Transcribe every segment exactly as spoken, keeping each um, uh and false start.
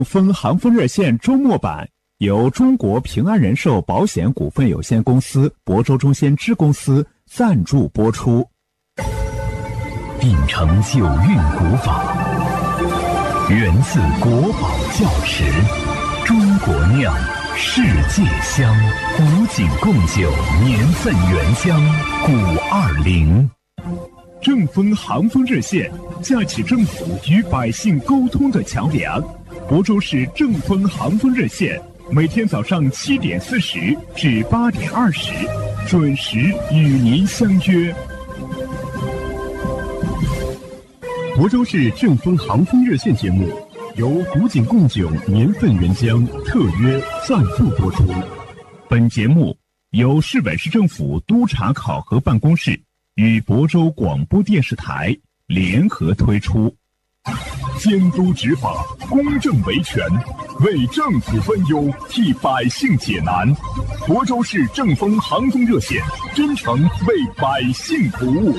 分航风热线周末版由中国平安人寿保险股份有限公司、亳州中先支公司赞助播出。 秉承九韵古法，源自国宝窖池，中国酿，世界香，古井贡酒，年份原浆，古二零。 正风航风热线，架起政府与百姓沟通的桥梁。亳州市正风航风热线，每天早上七点四十至八点二十，准时与您相约。亳州市正风航风热线节目由古井贡酒年份原浆特约赞助播出。本节目由市委市政府督察考核办公室与亳州广播电视台联合推出。监督执法，公正维权，为政府分忧，替百姓解难。亳州市正风航风热线，真诚为百姓服务。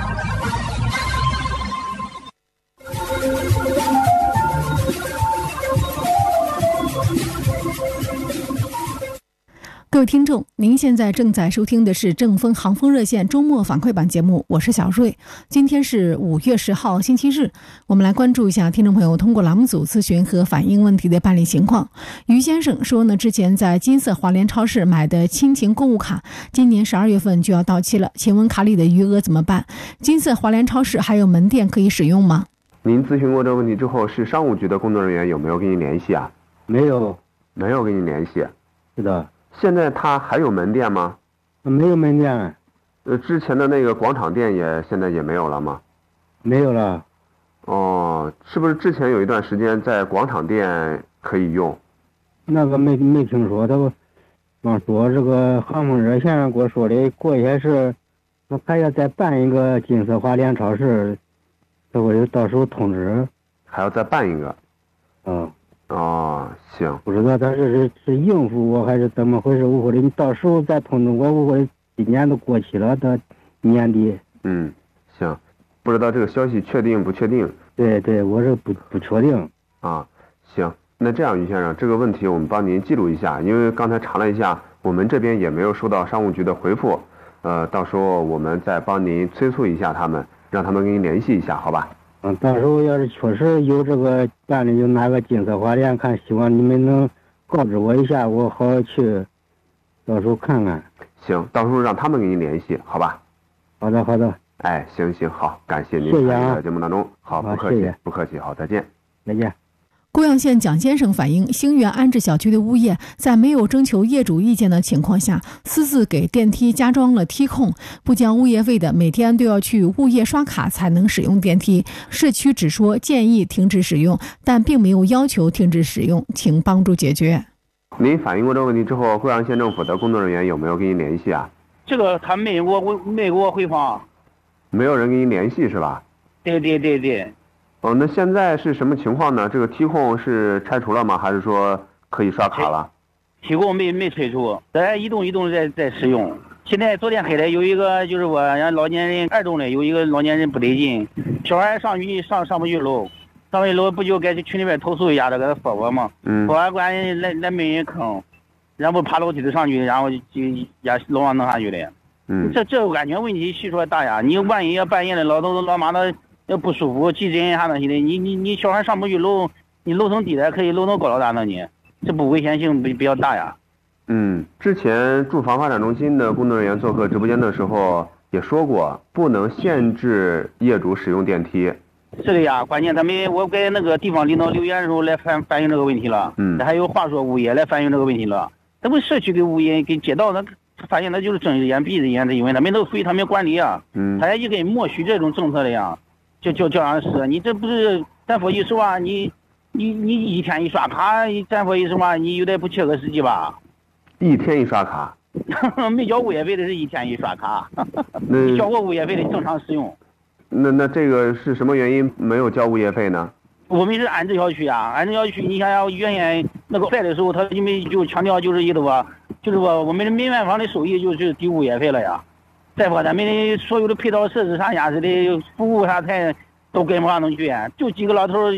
各位听众，您现在正在收听的是正风航风热线周末反馈版节目，我是小瑞。今天是五月十号星期日，我们来关注一下听众朋友通过栏目组咨询和反映问题的办理情况。于先生说呢，之前在金色华联超市买的亲情购物卡，今年十二月份就要到期了，请问卡里的余额怎么办？金色华联超市还有门店可以使用吗？ 您咨询过这个问题之后，市商务局的工作人员有没有跟您联系啊？ 没有， 没有跟您联系。 是的。 现在他还有门店吗？ 没有门店。 呃，之前的那个广场店也现在也没有了吗？ 没有了。 哦，是不是之前有一段时间在广场店可以用？ 那个没没听说，他光说这个航风热线给我说的，过一些事，那还要再办一个金色华联超市，这我就到时候通知。 还要再办一个？ 嗯。 哦，行， 不知道他是是是应付我还是怎么回事？我或者你到时候再通知我，我或者今年都过期了，到年底。 嗯，行，不知道这个消息确定不确定？ 对对，我是不不确定。 啊，行，那这样于先生，这个问题我们帮您记录一下，因为刚才查了一下，我们这边也没有收到商务局的回复，呃，到时候我们再帮您催促一下他们，让他们跟您联系一下，好吧？ 嗯，到时候要是确实有这个办理，就拿个金色华联看，希望你们能告知我一下，我好好去，到时候看看。 行，到时候让他们跟您联系，好吧？ 好的，好的。 哎，行行好，感谢您参与节目当中，好，不客气，不客气，好，再见， 再见。 固阳县蒋先生反映，兴园安置小区的物业在没有征求业主意见的情况下，私自给电梯加装了梯控，不交物业费的每天都要去物业刷卡才能使用电梯。社区只说建议停止使用，但并没有要求停止使用，请帮助解决。 您反映过这个问题之后，固阳县政府的工作人员有没有跟您联系啊？ 这个他没给我没给我回访， 没有人跟您联系是吧？ 对对对对。 哦，那现在是什么情况呢？这个梯控是拆除了吗？还是说可以刷卡了？ 梯控没没拆除，咱一栋一栋在在使用。现在昨天黑的有一个就是我人老年人二栋的有一个老年人不得劲，小孩上去上上不去楼，上不去楼不就该去群里边投诉一下，这给他说我嘛。 嗯。 保安官来来没人坑，然后爬楼梯子上去，然后就也楼上弄下去了。 嗯。 这这安全问题系数大呀！你万一要半夜的老头老妈的。要不舒服，急诊啥东西的，你你你小孩上不去楼，你楼层低的可以，楼层高了咋弄呢？这不危险性比比较大呀。 嗯，之前住房发展中心的工作人员做客直播间的时候也说过，不能限制业主使用电梯。 是的呀，关键他们我给那个地方领导留言的时候来反反映这个问题了。 嗯， 还有话说物业来反映这个问题了。他们社区给物业给街道那发现那就是睁一只眼闭一只眼的，因为他们都属于他们管理啊。 嗯， 他也就跟默许这种政策的呀。就就这样是，你这不是咱说一实话，你你你一天一刷卡，咱说一实话，你有点不切合实际吧？ 一天一刷卡， 没交物业费的是一天一刷卡， 那你交过物业费的正常使用。 那那这个是什么原因没有交物业费呢？ 我们是安置小区啊，安置小区，你想想原先那个在的时候，他因为就强调就是意思吧，就是说我们的民办房的收益就是抵物业费了呀。再说咱们的所有的配套设施啥样式的服务啥才都跟不上能去，就几个老头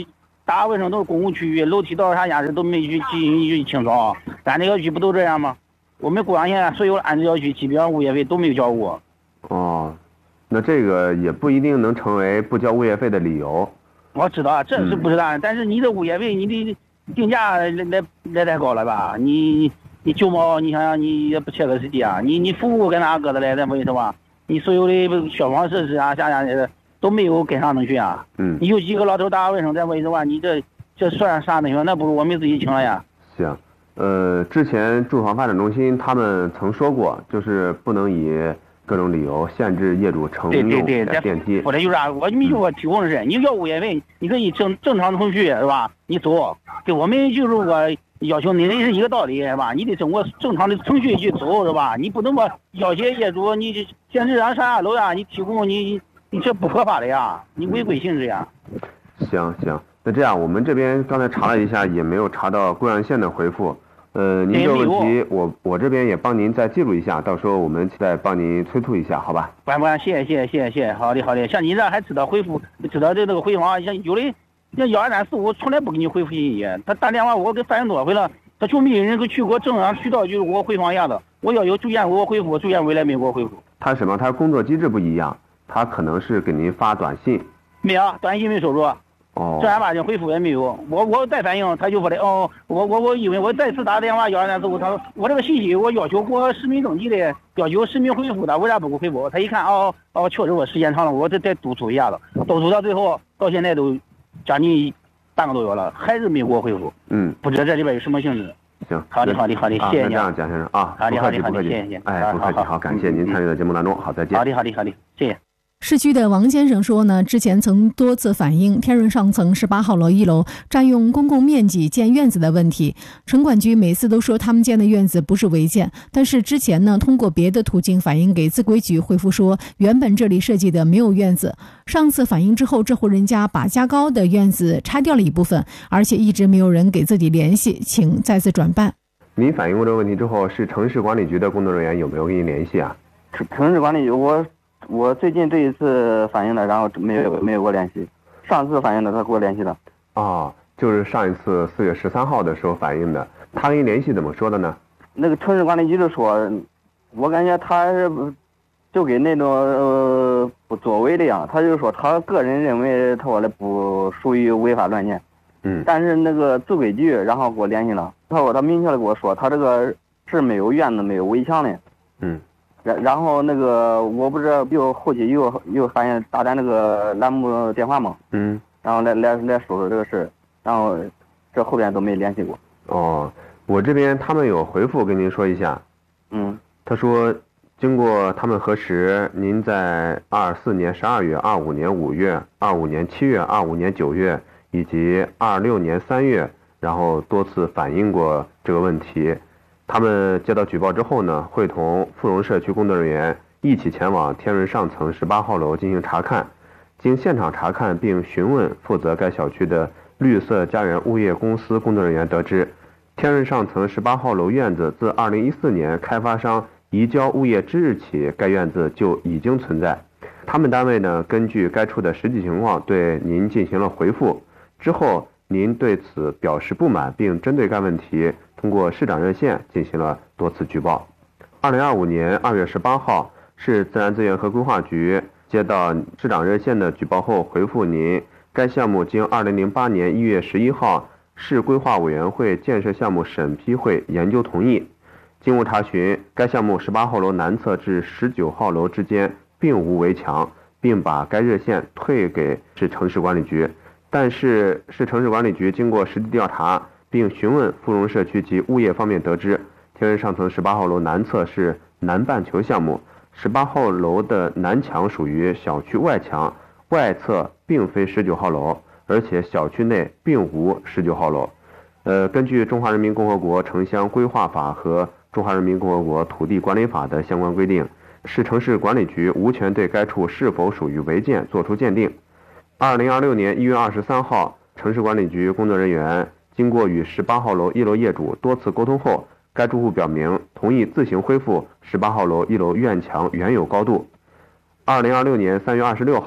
大卫生都是公共区域，楼梯道啥压制都没去进行去清扫。咱这个区不都这样吗？我们贵阳县所有的安置小区基本上物业费都没有交过。 哦，那这个也不一定能成为不交物业费的理由。 我知道这是不是的，嗯、但是你的物业费你的定价来来来太高了吧？你你九毛，你想想你也不切个实际啊！你你服务跟哪搁的来，咱为什么？你所有的消防设施啊，啥啥的都没有跟上能去啊。 嗯。 你有几个老头打卫生，咱为什么？你这这算啥东西？那不如我们自己请了呀。 行。呃，之前住房发展中心他们曾说过，就是不能以各种理由限制业主乘用电梯。 或者就是啥，我你就我提供的是，你要物业费，你可以正正常程序是吧？你走，给我们就是我要求你的是一个道理是吧？你得通过正常的程序去走是吧？你不能说要挟业主，你限制上啥楼呀？你提供你你这不合法的呀，你违规性质呀。 行行，那这样我们这边刚才查了一下，也没有查到贵阳县的回复。呃，您这个问题我我这边也帮您再记录一下，到时候我们再帮您催促一下，好吧？ 不不，谢谢谢谢谢谢谢谢，好的好的。像你这还知道回复，知道这这个回访，像有的像幺二三四五从来不给你回复信息，他打电话我给反映多回了，他就没有人给去过正常渠道，就是我回访一下子，我要求住建给我回复，住建委来没给我回复。 他什么？他工作机制不一样，他可能是给您发短信。 没有，短信没收着。 哦， 正儿八经回复也没有，我我再反映，他就说的哦，我我我因为我再次打电话幺二三四五，他说我这个信息我要求给我实名登记的，要求实名回复的，为啥不给我回复？他一看哦哦，确实我时间长了，我再再督促一下子，督促到最后到现在都将近半个多月了，还是没给我回复。 嗯， 不知道这里边有什么性质。 行， 好的好的好的，谢谢你。 这样，蒋先生啊， 好的好的好的， 谢谢谢。 哎，不客气，好，感谢您参与到节目当中，好，再见。 好的好的好的，谢谢。 市区的王先生说呢，之前曾多次反映天润上层十八号楼一楼占用公共面积建院子的问题，城管局每次都说他们建的院子不是违建，但是之前呢通过别的途径反映给自规局，回复说原本这里设计的没有院子。上次反映之后，这户人家把加高的院子拆掉了一部分，而且一直没有人给自己联系，请再次转办。 您反映过这个问题之后，是城市管理局的工作人员有没有跟您联系啊？ 城市管理局我。我最近这一次反映的，然后没有没有给我联系，上次反映的他给我联系的。 哦，就是上一次四月十三号的时候反映的，他跟你联系怎么说的呢？ 那个城市管理局就说，我感觉他是就跟那种呃不作为的样，他就说他个人认为他说的不属于违法乱建。 嗯。 但是那个自规局然后给我联系了，他说他明确的跟我说，他这个是没有院子没有围墙的。 嗯。 然然后那个我不知道又后期又又发现打咱那个栏目电话嘛， 嗯， 然后来来来说说这个事，然后这后边都没联系过。 哦，我这边他们有回复跟您说一下， 嗯， 他说经过他们核实，您在二四年十二月、二五年五月、二五年七月、二五年九月以及二六年三月，然后多次反映过这个问题。他们接到举报之后呢，会同富荣社区工作人员一起前往天润上层十八号楼进行查看。经现场查看并询问负责该小区的绿色家园物业公司工作人员得知，天润上层十八号楼院子自二零一四年开发商移交物业之日起，该院子就已经存在。他们单位呢，根据该处的实际情况对您进行了回复。之后您对此表示不满，并针对该问题通过市长热线进行了多次举报。二零二五年二月十八号，市自然资源和规划局接到市长热线的举报后，回复您，该项目经二零零八年一月十一号市规划委员会建设项目审批会研究同意。经过查询，该项目十八号楼南侧至十九号楼之间并无围墙，并把该热线退给市城市管理局。但是市城市管理局经过实地调查并询问富荣社区及物业方面得知，天润上层十八号楼南侧是南半球项目，十八号楼的南墙属于小区外墙，外侧并非十九号楼，而且小区内并无十九号楼。呃，根据中华人民共和国城乡规划法和中华人民共和国土地管理法的相关规定，市城市管理局无权对该处是否属于违建作出鉴定。二零二六年一月二十三号，城市管理局工作人员经过与十八号楼一楼业主多次沟通后，该住户表明同意自行恢复十八号楼一楼院墙原有高度。二零二六年三月二十六号，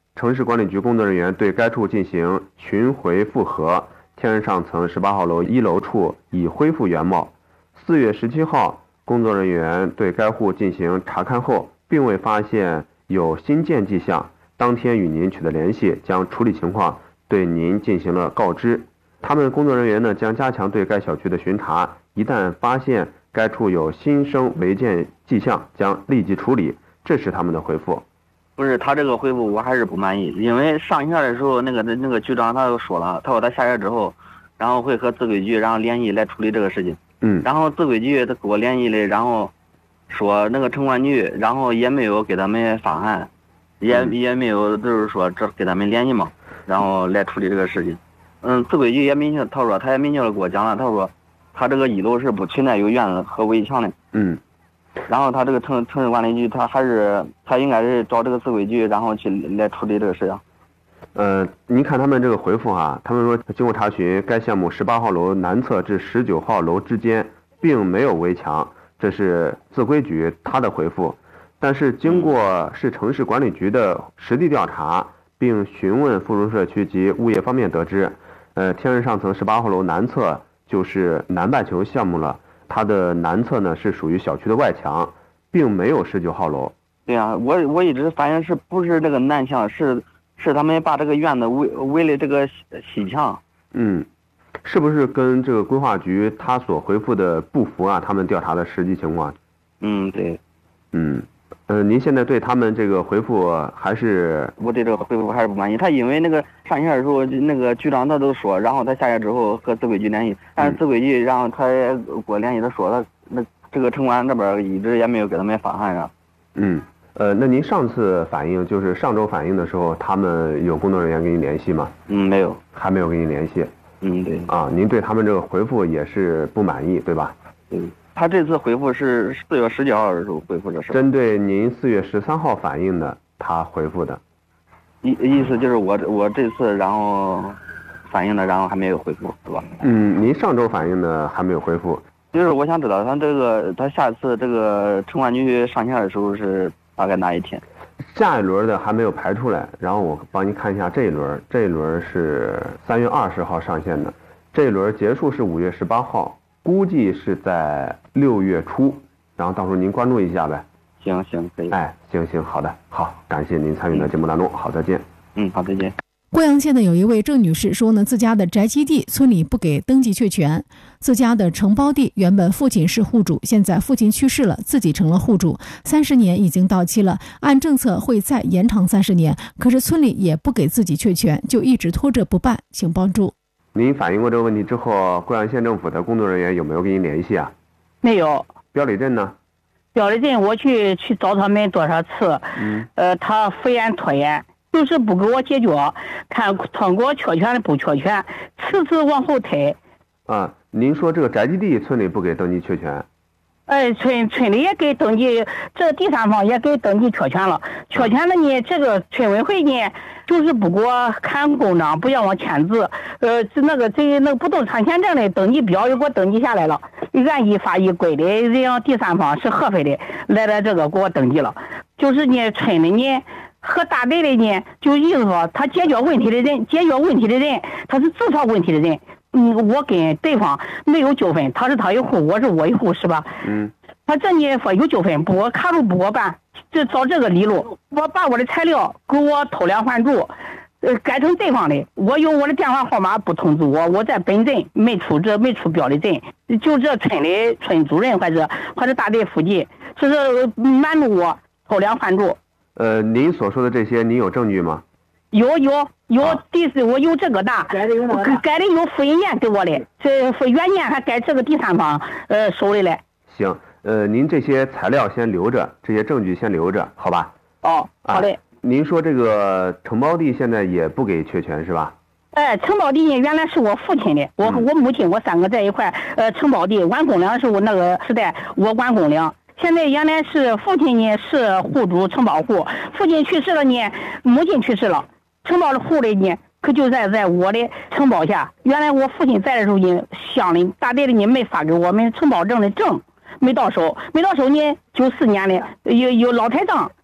城市管理局工作人员对该处进行巡回复核，天人上层十八号楼一楼处已恢复原貌。四月十七号，工作人员对该户进行查看后，并未发现有新建迹象，当天与您取得联系，将处理情况对您进行了告知。他们工作人员呢将加强对该小区的巡查，一旦发现该处有新生违建迹象，将立即处理。这是他们的回复。 不是他这个回复我还是不满意，因为上线的时候那个那个局长他就说了，他说他下线之后，然后会和自规局然后联系来处理这个事情。 嗯， 然后自规局他给我联系的，然后说那个城管局，然后也没有给他们发函，也、嗯、也没有就是说这给他们联系嘛，然后来处理这个事情。嗯，自规局也明确，他说他也明确的给我讲了，他说他这个一楼是不存在有院子和围墙的。 嗯。 然后他这个城城市管理局，他还是他应该是找这个自规局，然后去来处理这个事情。 呃，您看他们这个回复哈，他们说经过查询，该项目十八号楼南侧至十九号楼之间并没有围墙，这是自规局他的回复。但是经过市城市管理局的实地调查，并询问附属社区及物业方面得知，呃，天人上层十八号楼南侧就是南半球项目了。它的南侧呢是属于小区的外墙，并没有十九号楼。 对啊，我我一直反映是不是这个南墙，是是他们把这个院子围围了这个西墙。 嗯，是不是跟这个规划局他所回复的不符啊？他们调查的实际情况。 嗯，对。 嗯，呃，您现在对他们这个回复还是？ 我对这个回复还是不满意。他因为那个上线的时候，那个局长他都说，然后他下线之后和自规局联系，但是自规局，然后他也给我联系，他说他那这个城管这边一直也没有给他们发函啊。 嗯，呃，那您上次反映就是上周反映的时候，他们有工作人员跟您联系吗？ 嗯，没有， 还没有跟您联系。 嗯，对。 啊，您对他们这个回复也是不满意，对吧？ 嗯。他这次回复是四月十九号的时候回复的是针对您四月十三号反映的，他回复的， 意意思就是我我这次然后反映的，然后还没有回复，是吧？ 嗯，您上周反映的还没有回复， 就是我想知道他这个他下次这个城管局上线的时候是大概哪一天？ 下一轮的还没有排出来，然后我帮您看一下这一轮，这一轮是三月二十号上线的，这一轮结束是五月十八号。估计是在六月初，然后到时候您关注一下呗。 行行可以。 哎，行行，好的，好，感谢您参与到节目当中，嗯、好，再见。 嗯，好，再见。 贵阳县的有一位郑女士说呢，自家的宅基地村里不给登记确权，自家的承包地原本父亲是户主，现在父亲去世了，自己成了户主，三十年已经到期了，按政策会再延长三十年，可是村里也不给自己确权，就一直拖着不办，请帮助。 您反映过这个问题之后，贵阳县政府的工作人员有没有跟您联系啊？ 没有。 标里镇呢？ 标里镇我去去找他们多少次， 嗯， 呃，他敷衍拖延，就是不给我解决，看通过确权的不确权，次次往后推。 啊，您说这个宅基地村里不给登记确权？ 哎，村村里也给登记，这第三方也给登记确权了。确权了呢，这个村委会呢，就是不给我看公章，不让我签字。呃，那个这那个不动产权证的登记表又给我登记下来了，按依法依规的，这样第三方是合法的，来了这个给我登记了。就是呢，村里呢和大队的呢，就意思说他解决问题的人，解决问题的人，他是制造问题的人。嗯，我跟对方没有纠纷，他是他一户，我是我一户，是吧？ 嗯。 他这呢说有纠纷，不我卡住不我办，就照这个理路，我把我的材料给我偷梁换柱，呃，改成对方的，我用我的电话号码不通知我，我在本镇没出这没出标的镇，就这村里村主任或者或者大队书记，就是瞒住我偷梁换柱。 呃，您所说的这些，您有证据吗？ 有有有，第四我有这个的，改的有那个，改的有复印件给我的，这原件还改这个第三方呃收的嘞。 行，呃，您这些材料先留着，这些证据先留着，好吧？ 哦，好嘞。 啊、您说这个承包地现在也不给确权是吧？ 哎，承包地原来是我父亲的，我、嗯、我母亲我三个在一块，呃，承包地完工粮是我那个时代我管工粮。现在原来是父亲呢是户主承包户，父亲去世了呢，母亲去世了。承包的户的呢，可就在在我的承包下。原来我父亲在的时候呢，乡里大队的呢没发给我们承包证的证，没到手，没到手呢，九四年的有有老台账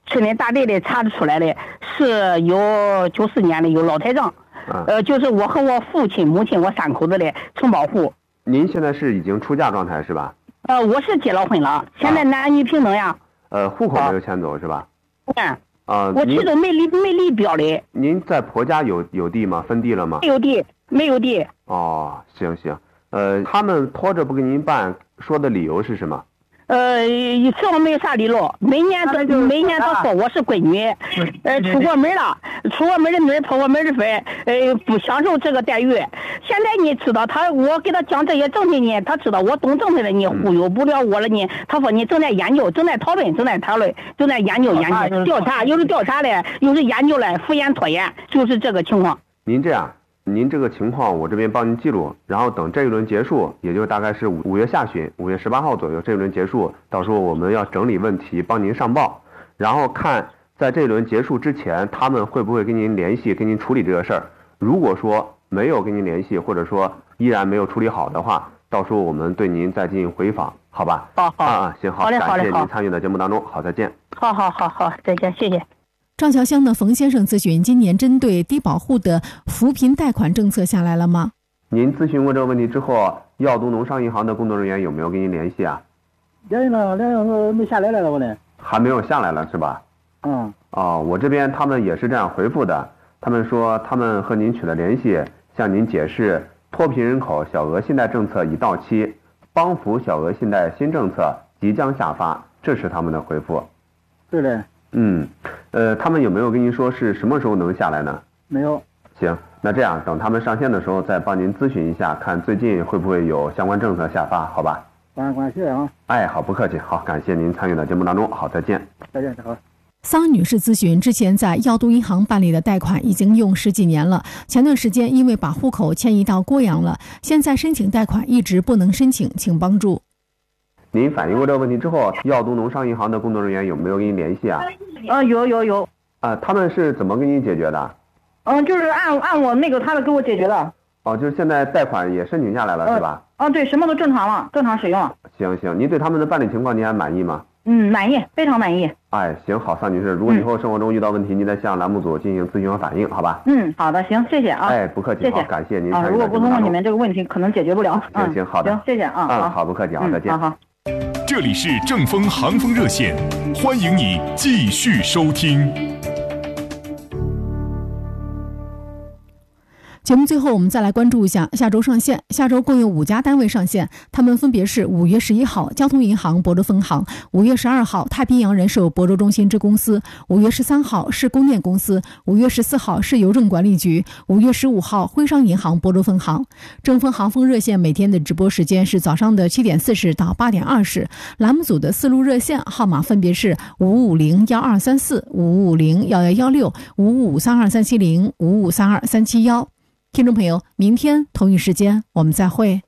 村里大队的查出来的，是有九四年的有老台证， 啊、 呃，就是我和我父亲、母亲我三口子的承包户。 您现在是已经出嫁状态是吧？ 呃，我是结了婚了，现在男女平等呀。 呃，户口没有迁走是吧？ 嗯。 啊， 我去都没立没立标的。 您在婆家有有地吗？分地了吗？ 没有地，没有地。 哦，行行，呃，他们拖着不给您办，说的理由是什么？ 呃，这我没有啥理由，每年都每年都说我是闺女，呃，出过门了，出过门的女儿破过门的坟，呃，不享受这个待遇。现在你知道他，我给他讲这些证据呢，他知道我懂政治的，你忽悠不了我了呢。他说你正在研究，正在讨论，正在讨论，正在研究研究调查，又是调查的，又是研究了，敷衍拖延，就是这个情况。 您这样。您这个情况我这边帮您记录，然后等这一轮结束，也就大概是五五月下旬，五月十八号左右这一轮结束，到时候我们要整理问题，帮您上报，然后看在这一轮结束之前，他们会不会跟您联系，跟您处理这个事儿。如果说没有跟您联系，或者说依然没有处理好的话，到时候我们对您再进行回访，好吧？ 好好啊，行好， 好嘞好嘞， 感谢您参与到节目当中，好，再见。 好好好好，再见，谢谢。 赵桥乡的冯先生咨询：今年针对低保户的扶贫贷款政策下来了吗？ 您咨询过这个问题之后，耀都农商银行的工作人员有没有跟您联系啊？ 联系了，联系了，没下来了，我呢。 还没有下来了是吧？ 嗯。 哦，我这边他们也是这样回复的，他们说他们和您取得联系，向您解释脱贫人口小额信贷政策已到期，帮扶小额信贷新政策即将下发，这是他们的回复。 是的。 嗯，呃，他们有没有跟您说是什么时候能下来呢？ 没有。 行，那这样等他们上线的时候再帮您咨询一下，看最近会不会有相关政策下发，好吧？ 感感谢啊。 哎，好，不客气，好，感谢您参与到节目当中，好，再见。 再见，好。 桑女士咨询：之前在耀都银行办理的贷款已经用十几年了，前段时间因为把户口迁移到郭阳了，现在申请贷款一直不能申请，请帮助。 您反映过这个问题之后，耀都农商银行的工作人员有没有跟您联系啊？ 呃，有有有。 啊、呃，他们是怎么给你解决的？ 嗯，就是按按我那个他的给我解决的。 哦，就是现在贷款也申请下来了、呃、是吧？ 啊，对，什么都正常了，正常使用了。 行行，您对他们的办理情况您还满意吗？ 嗯，满意，非常满意。 哎，行，好，桑女士，如果以后生活中遇到问题，嗯、您再向栏目组进行咨询和反映，好吧？ 嗯，好的，行，谢谢啊。 哎，不客气， 谢谢， 好，感谢您参与。 啊，如果不通过你们这个问题，可能解决不了。 行行，好的， 行，谢谢啊。 嗯，好，不客气，好，再见。 好好。 这里是正风航风热线，欢迎你继续收听。 节目最后，我们再来关注一下下周上线。下周共有五家单位上线，他们分别是五月十一号交通银行亳州分行，五月十二号太平洋人寿亳州中心支公司，五月十三号市供电公司，五月十四号市邮政管理局，五月十五号徽商银行亳州分行。正风航风热线每天的直播时间是早上的七点四十到八点二十，栏目组的四路热线号码分别是五五零幺二三四、五五零幺幺幺六、五五三二三七零、五五三二三七幺。听众朋友，明天同一时间我们再会。